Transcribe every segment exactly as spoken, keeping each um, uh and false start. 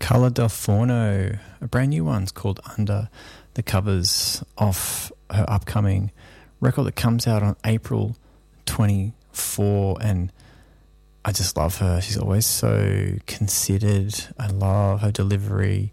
Carla Del Forno, a brand new one's called Under the Covers, off her upcoming record that comes out on April twenty-fourth, and I just love her. She's always so considered. I love her delivery.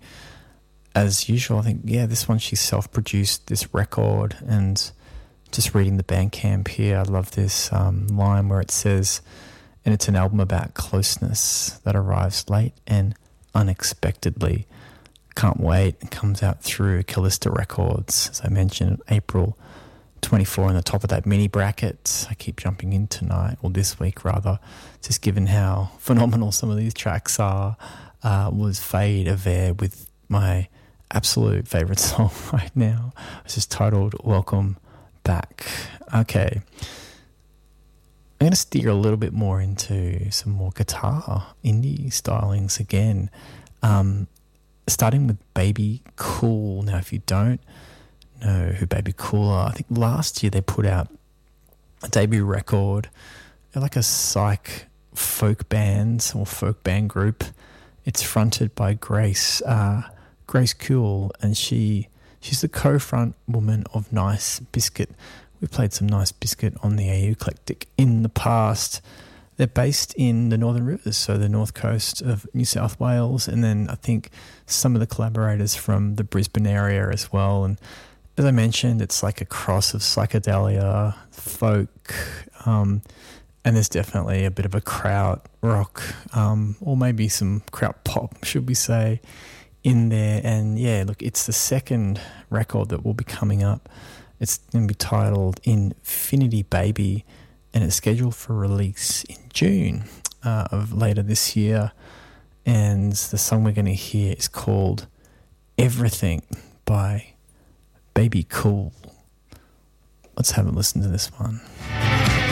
As usual, I think, yeah, this one she self-produced this record, and just reading the Bandcamp here, I love this um, line where it says, and it's an album about closeness that arrives late and unexpectedly. Can't wait. It comes out through Callista Records, as I mentioned, April twenty-fourth on the top of that mini bracket. I keep jumping in tonight, or this week rather, just given how phenomenal some of these tracks are, uh, was Fade Avere with my absolute favourite song right now. It's just titled Welcome Back. Okay. I'm going to steer a little bit more into some more guitar indie stylings again. Um, starting with Baby Cool. Now, if you don't know who Baby Cool are, I think last year they put out a debut record. They're like a psych folk band or folk band group. It's fronted by Grace, uh, Grace Cool, and she she's the co-front woman of Nice Biscuit. We've played some Nice Biscuit on the A U Eclectic in the past. They're based in the Northern Rivers, so the north coast of New South Wales, and then I think some of the collaborators from the Brisbane area as well. And as I mentioned, it's like a cross of psychedelia, folk, um, and there's definitely a bit of a kraut rock, um, or maybe some kraut pop, should we say, in there. And yeah, look, it's the second record that will be coming up. It's going to be titled Infinity Baby, and it's scheduled for release in June uh, of later this year. And the song we're going to hear is called Everything by Baby Cool. Let's have a listen to this one.